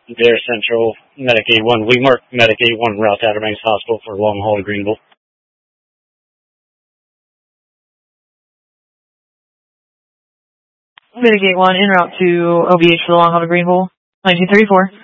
There Central, Medic 81. We mark Medic 81 route to Outer Banks Hospital for long haul to Greenville. Medic 81 en route to OBH for the long haul to Greenville, 1934.